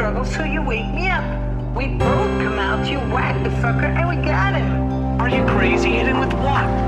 struggle, so you wake me up. We both come out, you whack the fucker, and we got him. Are you crazy? Hit him with what?